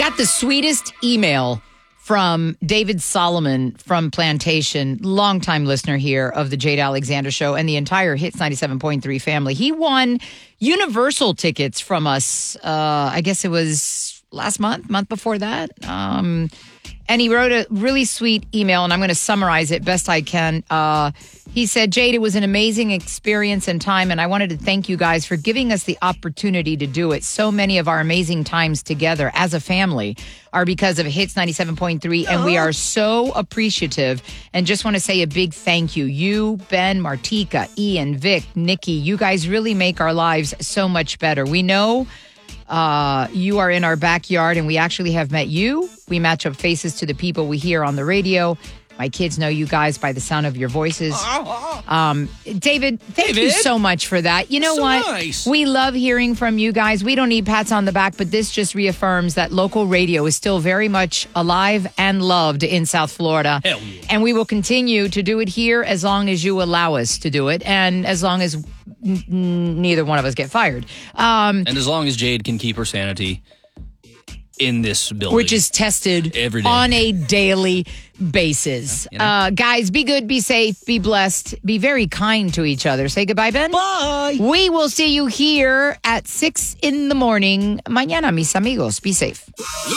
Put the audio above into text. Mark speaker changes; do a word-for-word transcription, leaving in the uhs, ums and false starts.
Speaker 1: got the sweetest email from David Solomon from Plantation, longtime listener here of the Jade Alexander Show and the entire Hits ninety-seven point three family. He won Universal tickets from us. Uh, I guess it was last month, month before that. Um, and he wrote a really sweet email, and I'm going to summarize it best I can. Uh, he said, Jade, it was an amazing experience and time, and I wanted to thank you guys for giving us the opportunity to do it. So many of our amazing times together as a family are because of Hits ninety-seven point three, and we are so appreciative and just want to say a big thank you. You, Ben, Martika, Ian, Vic, Nikki, you guys really make our lives so much better. We know uh, you are in our backyard, and we actually have met you. We match up faces to the people we hear on the radio. My kids know you guys by the sound of your voices. Um, David, thank
Speaker 2: David?
Speaker 1: you so much for that. You know
Speaker 2: So
Speaker 1: what?
Speaker 2: nice.
Speaker 1: We love hearing from you guys. We don't need pats on the back, but this just reaffirms that local radio is still very much alive and loved in South Florida.
Speaker 2: Hell yeah.
Speaker 1: And we will continue to do it here as long as you allow us to do it, and as long as n- n- neither one of us get fired. Um,
Speaker 2: And as long as Jade can keep her sanity in this building.
Speaker 1: which is tested
Speaker 2: Every day.
Speaker 1: on a daily basis.
Speaker 2: You know?
Speaker 1: Uh, guys, be good, be safe, be blessed, be very kind to each other. Say goodbye, Ben.
Speaker 2: Bye.
Speaker 1: We will see you here at six in the morning. Mañana, mis amigos. Be safe.